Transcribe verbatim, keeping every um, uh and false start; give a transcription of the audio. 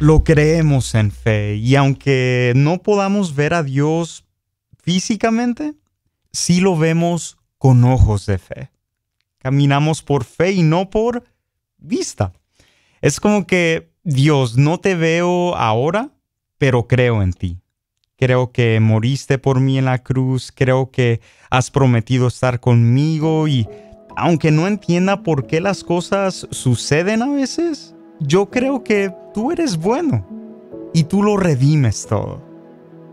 lo creemos en fe y aunque no podamos ver a Dios físicamente, sí lo vemos con ojos de fe. Caminamos por fe y no por vista. Es como que, Dios, no te veo ahora, pero creo en ti. Creo que moriste por mí en la cruz, creo que has prometido estar conmigo y aunque no entienda por qué las cosas suceden a veces, yo creo que tú eres bueno y tú lo redimes todo.